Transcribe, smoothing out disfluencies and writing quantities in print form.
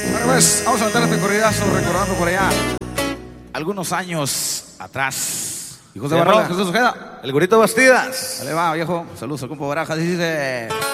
Bueno, pues vamos a meter este corridazo recordando por allá algunos años atrás. Hijos de Barrón, Jesús Ojeda, El Gurito Bastidas. dale va, viejo. Saludos al compa Barajas, dice.